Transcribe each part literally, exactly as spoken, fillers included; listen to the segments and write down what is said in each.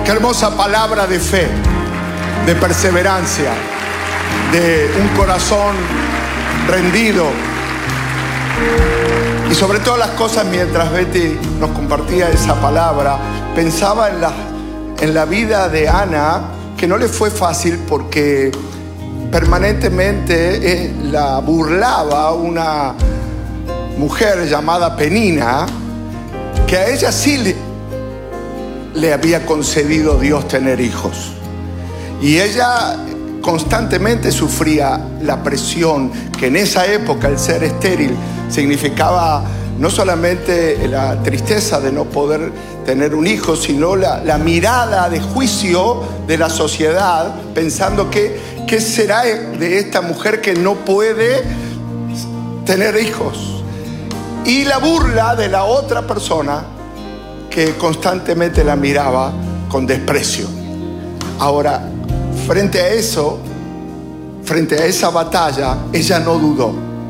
Qué hermosa palabra de fe, de perseverancia, de un corazón rendido. Y sobre todas las cosas, mientras Betty nos compartía esa palabra, pensaba en la, en la vida de Ana, que no le fue fácil porque permanentemente eh, la burlaba una mujer llamada Penina, que a ella sí le, le había concedido Dios tener hijos. Y ella constantemente sufría la presión, que en esa época el ser estéril significaba no solamente la tristeza de no poder tener un hijo, sino la, la mirada de juicio de la sociedad, pensando que qué será de esta mujer que no puede tener hijos. Y la burla de la otra persona que constantemente la miraba con desprecio. Ahora, frente a eso, frente a esa batalla, ella no dudó,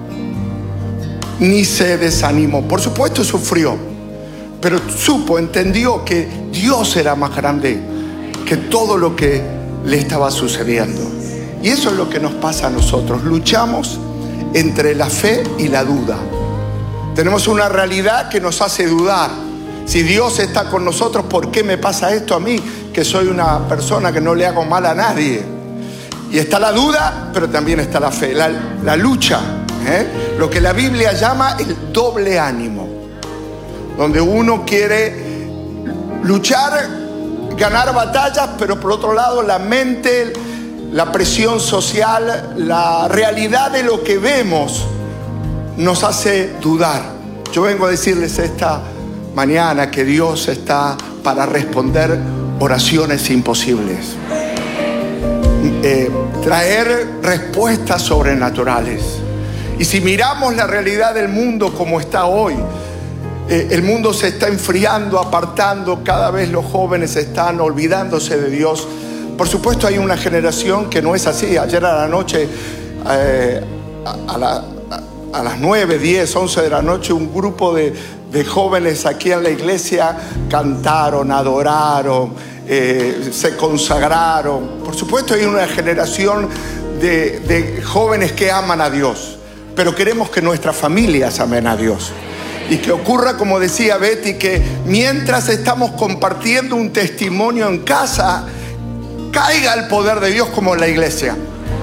ni se desanimó. Por supuesto sufrió, pero supo, entendió que Dios era más grande que todo lo que le estaba sucediendo. Y eso es lo que nos pasa a nosotros. Luchamos entre la fe y la duda. Tenemos una realidad que nos hace dudar. Si Dios está con nosotros, ¿por qué me pasa esto a mí, que soy una persona que no le hago mal a nadie? Y está la duda, pero también está la fe, la, la lucha, ¿eh? Lo que la Biblia llama el doble ánimo, donde uno quiere luchar, ganar batallas, pero por otro lado la mente, la presión social, la realidad de lo que vemos nos hace dudar. Yo vengo a decirles esta mañana que Dios está para responder oraciones imposibles, eh, traer respuestas sobrenaturales. Y si miramos la realidad del mundo como está hoy, eh, el mundo se está enfriando, apartando, cada vez los jóvenes están olvidándose de Dios. Por supuesto hay una generación que no es así. Ayer a la noche, eh, a, a, la, a, a las nueve, diez, once de la noche, un grupo de, de jóvenes aquí en la iglesia cantaron, adoraron, eh, se consagraron. Por supuesto hay una generación de, de jóvenes que aman a Dios, pero queremos que nuestras familias amen a Dios. Y que ocurra, como decía Betty, que mientras estamos compartiendo un testimonio en casa, caiga el poder de Dios como en la iglesia.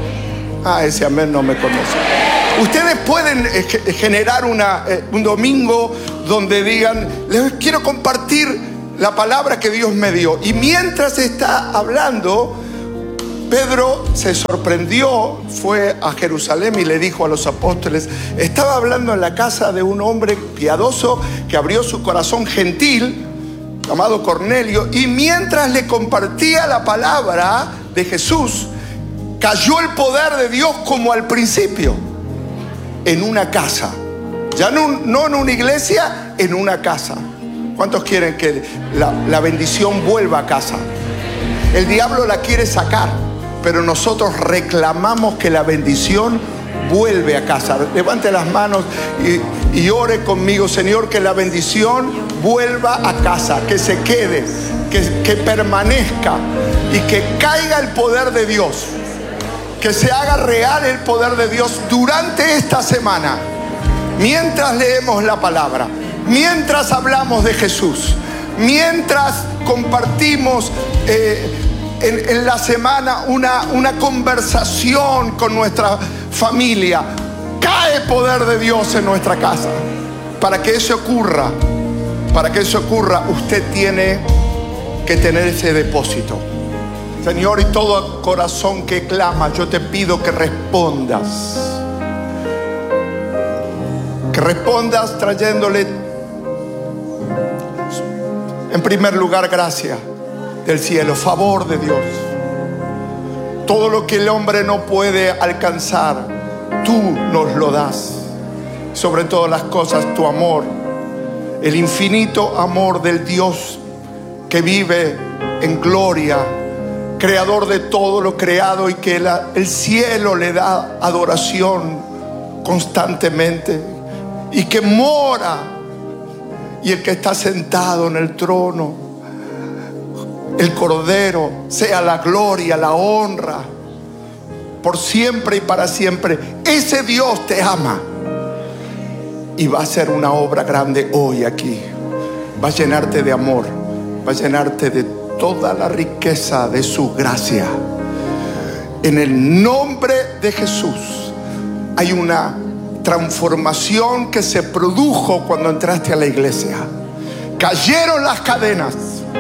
Ah, ese amén no me conoce. Ustedes pueden eh, generar una, eh, un domingo donde digan, les quiero compartir la palabra que Dios me dio. Y mientras está hablando, Pedro se sorprendió, fue a Jerusalén y le dijo a los apóstoles, estaba hablando en la casa de un hombre piadoso que abrió su corazón gentil, llamado Cornelio, y mientras le compartía la palabra de Jesús, cayó el poder de Dios como al principio, en una casa. Ya no, no en una iglesia, en una casa. ¿Cuántos quieren que la, la bendición vuelva a casa? El diablo la quiere sacar, pero nosotros reclamamos que la bendición vuelve a casa. Levante las manos y, y ore conmigo, Señor, que la bendición vuelva a casa, que se quede, que, que permanezca y que caiga el poder de Dios, que se haga real el poder de Dios durante esta semana, mientras leemos la palabra, mientras hablamos de Jesús, mientras compartimos eh, en, en la semana una, una conversación con nuestra familia. Cae poder de Dios en nuestra casa. Para que eso ocurra, para que eso ocurra, usted tiene que tener ese depósito. Señor, y todo corazón que clama, yo te pido que respondas. Que respondas trayéndole, en primer lugar, gracia del cielo, favor de Dios. Todo lo que el hombre no puede alcanzar, tú nos lo das. Sobre todas las cosas, tu amor, el infinito amor del Dios que vive en gloria, creador de todo lo creado, y que la, el cielo le da adoración constantemente, y que mora, y el que está sentado en el trono el Cordero, sea la gloria, la honra, por siempre y para siempre. Ese Dios te ama y va a hacer una obra grande hoy aquí. Va a llenarte de amor, va a llenarte de toda la riqueza de su gracia. En el nombre de Jesús hay una transformación que se produjo cuando entraste a la iglesia. Cayeron las cadenas.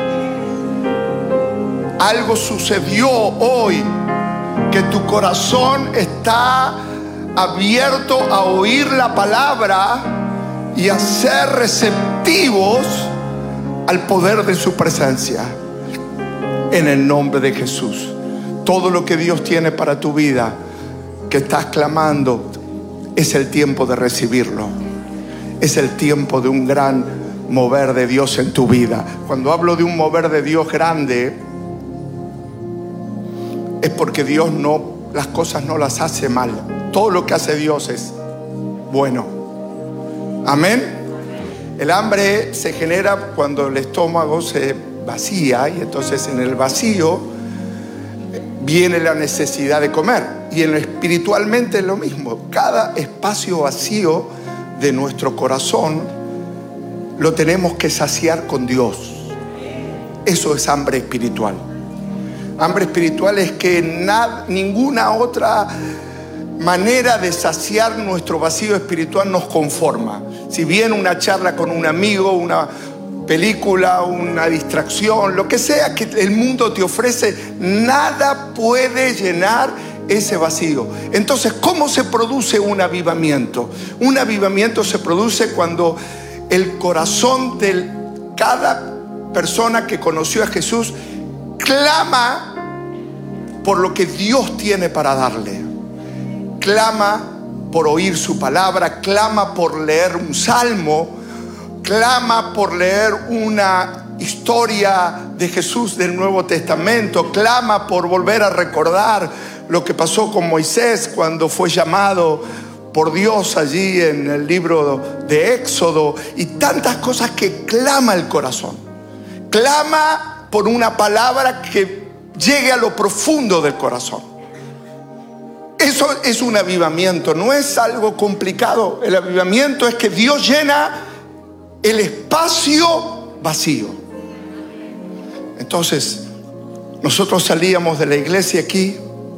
Algo sucedió hoy, que tu corazón está abierto a oír la palabra y a ser receptivos al poder de su presencia. En el nombre de Jesús, todo lo que Dios tiene para tu vida, que estás clamando, es el tiempo de recibirlo. Es el tiempo de un gran mover de Dios en tu vida. Cuando hablo de un mover de Dios grande, es porque Dios no, las cosas no las hace mal. Todo lo que hace Dios es bueno. Amén. El hambre se genera cuando el estómago se vacía, y entonces en el vacío viene la necesidad de comer. Y en lo espiritualmente es lo mismo. Cada espacio vacío de nuestro corazón lo tenemos que saciar con Dios. Eso es hambre espiritual. Hambre espiritual es que nada, ninguna otra manera de saciar nuestro vacío espiritual nos conforma. Si bien una charla con un amigo, una película, una distracción, lo que sea que el mundo te ofrece, nada puede llenar ese vacío. Entonces, ¿cómo se produce un avivamiento? Un avivamiento se produce cuando el corazón de cada persona que conoció a Jesús clama por lo que Dios tiene para darle. Clama por oír su palabra, clama por leer un salmo, clama por leer una historia de Jesús del Nuevo Testamento, clama por volver a recordar lo que pasó con Moisés cuando fue llamado por Dios allí en el libro de Éxodo, y tantas cosas que clama el corazón. Clama por una palabra que llegue a lo profundo del corazón. Eso es un avivamiento, no es algo complicado. El avivamiento es que Dios llena el espacio vacío. Entonces, nosotros salíamos de la iglesia aquí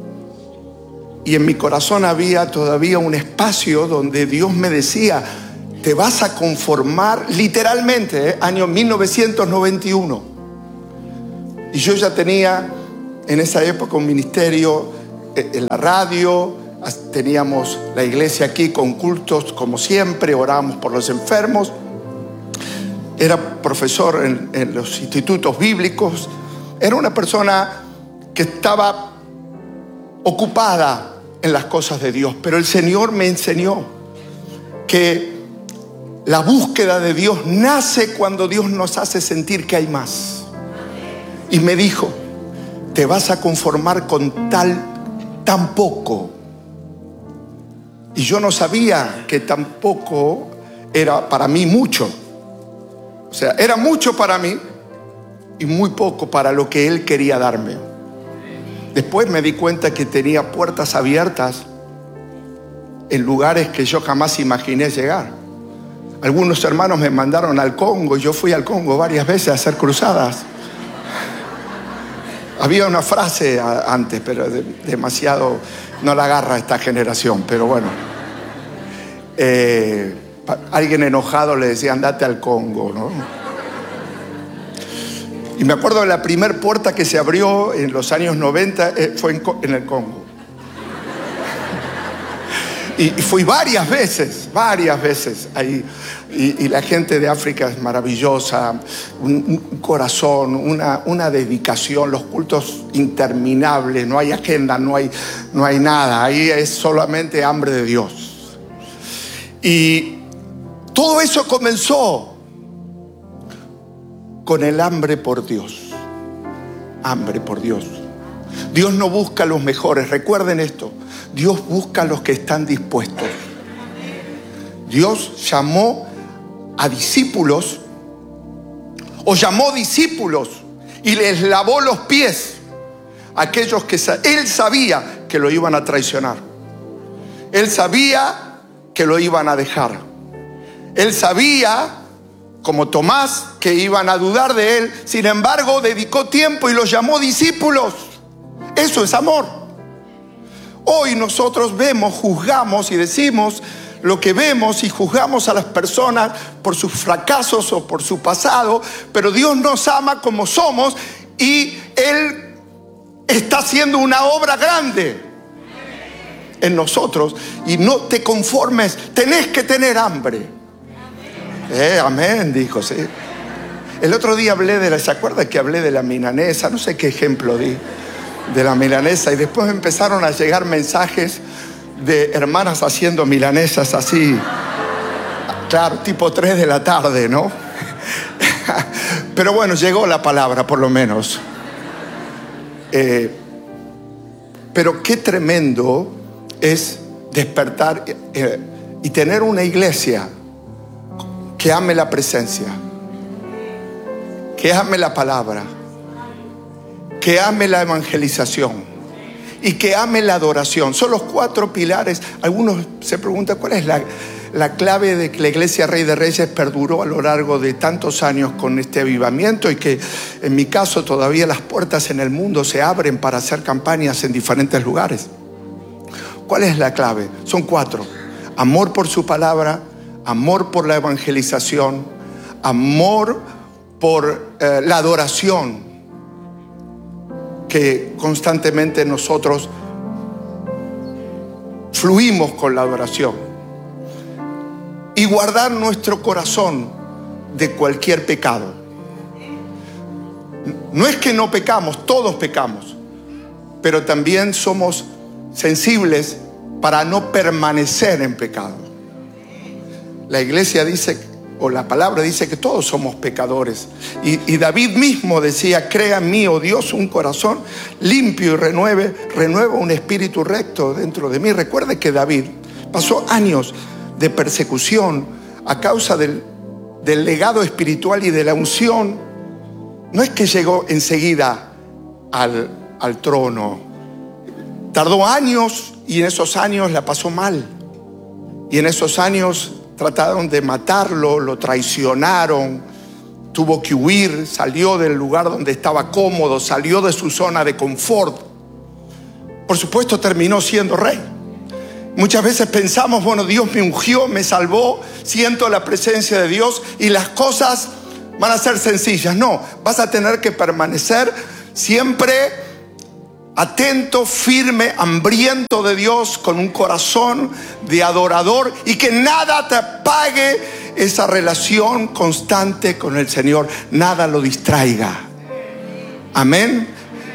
y en mi corazón había todavía un espacio donde Dios me decía: te vas a conformar, literalmente, ¿eh? Año mil novecientos noventa y uno. Y yo ya tenía en esa época un ministerio en la radio, teníamos la iglesia aquí con cultos como siempre, orábamos por los enfermos. Era profesor en, en los institutos bíblicos. Era una persona que estaba ocupada en las cosas de Dios, pero el Señor me enseñó que la búsqueda de Dios nace cuando Dios nos hace sentir que hay más. Y me dijo: te vas a conformar con tal, tan poco. Y yo no sabía que tan poco era para mí mucho. O sea, era mucho para mí y muy poco para lo que Él quería darme. Después me di cuenta que tenía puertas abiertas en lugares que yo jamás imaginé llegar. Algunos hermanos me mandaron al Congo. Yo fui al Congo varias veces a hacer cruzadas. Había una frase antes, pero de, demasiado no la agarra esta generación, pero bueno. Eh, alguien enojado le decía: andate al Congo, ¿no? Y me acuerdo de la primera puerta que se abrió en los años noventa, eh, fue en, en el Congo. Y, y fui varias veces, varias veces ahí. Y, y la gente de África es maravillosa, un, un corazón, una, una dedicación, los cultos interminables, no hay agenda, no hay, no hay nada. Ahí es solamente hambre de Dios. Y todo eso comenzó con el hambre por Dios. Hambre por Dios. Dios no busca a los mejores, recuerden esto. Dios busca a los que están dispuestos. Dios llamó a discípulos, o llamó discípulos y les lavó los pies a aquellos que él sabía que lo iban a traicionar. Él sabía que lo iban a dejar. Él sabía, como Tomás, que iban a dudar de él. Sin embargo, dedicó tiempo y los llamó discípulos. Eso es amor. Hoy nosotros vemos, juzgamos y decimos lo que vemos y juzgamos a las personas por sus fracasos o por su pasado, pero Dios nos ama como somos y Él está haciendo una obra grande en nosotros. Y no te conformes, tenés que tener hambre. Eh, amén, dijo, sí. El otro día hablé de la, ¿se acuerda que hablé de la milanesa? No sé qué ejemplo di de la milanesa, y después empezaron a llegar mensajes de hermanas haciendo milanesas así, claro, tipo tres de la tarde, ¿no? Pero bueno, llegó la palabra por lo menos. Eh, pero qué tremendo es despertar eh, y tener una iglesia que ame la presencia, que ame la palabra, que ame la evangelización y que ame la adoración. Son los cuatro pilares. Algunos se preguntan cuál es la, la clave de que la iglesia Rey de Reyes perduró a lo largo de tantos años con este avivamiento, y que en mi caso todavía las puertas en el mundo se abren para hacer campañas en diferentes lugares. ¿Cuál es la clave? Son cuatro: amor por su palabra, amor por la evangelización, amor por eh, la adoración, que constantemente nosotros fluimos con la adoración, y guardar nuestro corazón de cualquier pecado. No es que no pecamos, todos pecamos, pero también somos sensibles para no permanecer en pecado. La iglesia dice, o la palabra dice, que todos somos pecadores. Y, y David mismo decía: crea en mí, oh Dios, un corazón limpio y renueve, renueva un espíritu recto dentro de mí. Recuerde que David pasó años de persecución a causa del, del legado espiritual y de la unción. No es que llegó enseguida al, al trono. Tardó años, y en esos años la pasó mal. Y en esos años trataron de matarlo, lo traicionaron, tuvo que huir, salió del lugar donde estaba cómodo, salió de su zona de confort. Por supuesto, terminó siendo rey. Muchas veces pensamos, bueno, Dios me ungió, me salvó, siento la presencia de Dios y las cosas van a ser sencillas. No, vas a tener que permanecer siempre atento, firme, hambriento de Dios, con un corazón de adorador, y que nada te apague esa relación constante con el Señor, nada lo distraiga. Amén.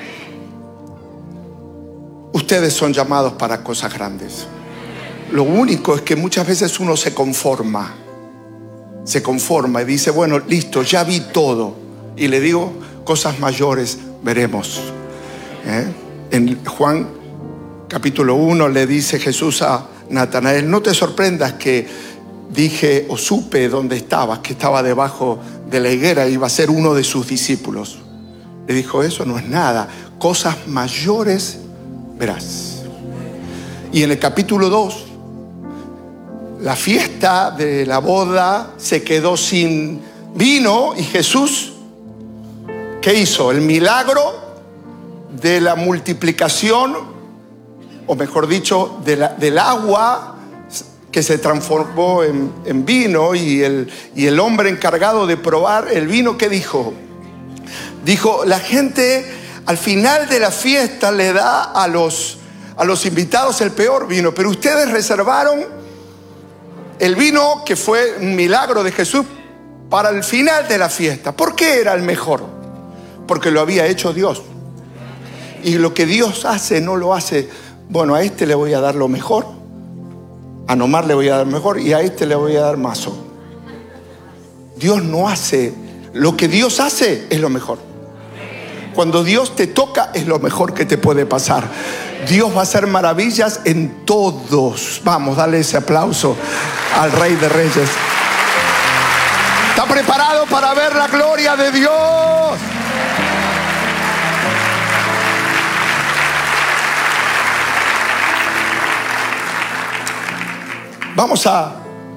Ustedes son llamados para cosas grandes. Lo único es que muchas veces uno se conforma, se conforma y dice: bueno, listo, ya vi todo, y le digo, cosas mayores veremos. ¿Eh? En Juan capítulo uno le dice Jesús a Natanael: no te sorprendas que dije o supe dónde estabas, que estaba debajo de la higuera, iba a ser uno de sus discípulos. Le dijo: eso no es nada, cosas mayores verás. Y en el capítulo dos, la fiesta de la boda se quedó sin vino, y Jesús, ¿qué hizo? El milagro de la multiplicación, o mejor dicho, de la, del agua que se transformó en, en vino, y el, y el hombre encargado de probar el vino, ¿qué dijo? Dijo: la gente al final de la fiesta le da a los, a los invitados el peor vino, pero ustedes reservaron el vino que fue un milagro de Jesús para el final de la fiesta. ¿Por qué era el mejor? Porque lo había hecho Dios. Y lo que Dios hace no lo hace, bueno, a este le voy a dar lo mejor, a Nomar le voy a dar mejor, y a este le voy a dar mazo. Dios no hace, lo que Dios hace es lo mejor. Cuando Dios te toca es lo mejor que te puede pasar. Dios va a hacer maravillas en todos. Vamos, dale ese aplauso al Rey de Reyes. ¿Está preparado para ver la gloria de Dios? Vamos a,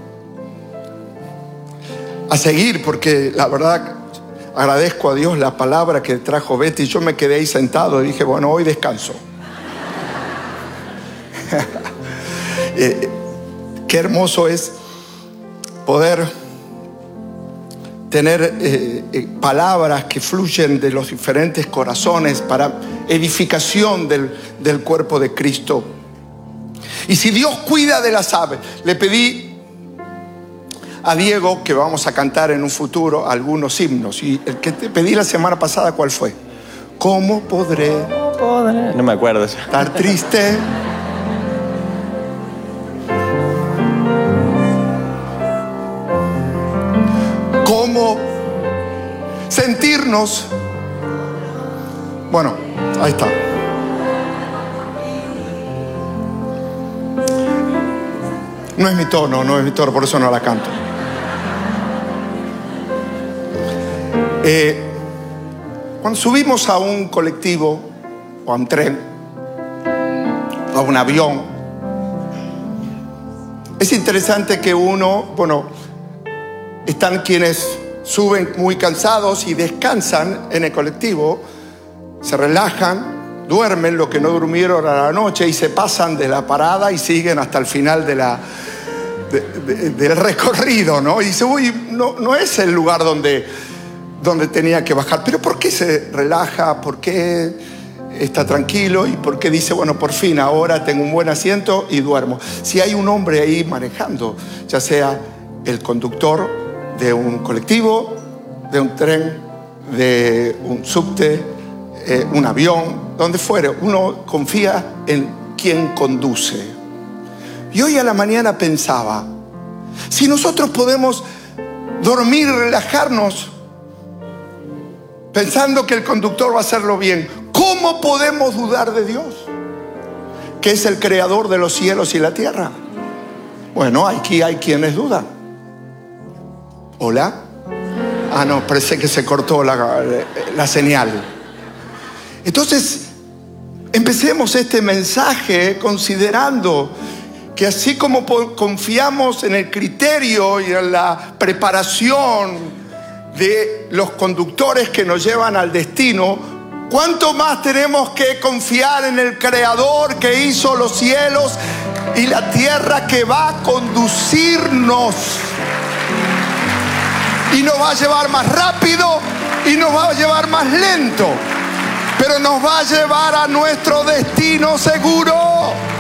a seguir, porque la verdad agradezco a Dios la palabra que trajo Betty. Yo me quedé ahí sentado y dije, bueno, hoy descanso. eh, qué hermoso es poder tener eh, eh, palabras que fluyen de los diferentes corazones para edificación del, del cuerpo de Cristo. Y si Dios cuida de las aves, le pedí a Diego que vamos a cantar en un futuro algunos himnos. Y el que te pedí la semana pasada, ¿cuál fue? ¿Cómo podré, podré? No me acuerdo. Estar triste. ¿Cómo sentirnos? Bueno, ahí está. No es mi tono, no es mi tono, por eso no la canto. Eh, cuando subimos a un colectivo o a un tren o a un avión, es interesante que uno, bueno, están quienes suben muy cansados y descansan en el colectivo, se relajan, duermen lo que no durmieron a la noche y se pasan de la parada y siguen hasta el final de la, de, de, del recorrido, ¿no? Y dice, uy, no, no es el lugar donde, donde tenía que bajar. Pero ¿por qué se relaja? ¿Por qué está tranquilo? ¿Y por qué dice, bueno, por fin ahora tengo un buen asiento y duermo? Si hay un hombre ahí manejando, ya sea el conductor de un colectivo, de un tren, de un subte, eh, un avión, donde fuere, uno confía en quien conduce. Y hoy a la mañana pensaba, si nosotros podemos dormir, relajarnos, pensando que el conductor va a hacerlo bien, ¿cómo podemos dudar de Dios, que es el creador de los cielos y la tierra? Bueno, aquí hay quienes dudan. ¿Hola? Ah, no, parece que se cortó la, la señal. Entonces, empecemos este mensaje considerando que así como confiamos en el criterio y en la preparación de los conductores que nos llevan al destino, ¿cuánto más tenemos que confiar en el Creador que hizo los cielos y la tierra, que va a conducirnos? Y nos va a llevar más rápido y nos va a llevar más lento, pero nos va a llevar a nuestro destino seguro.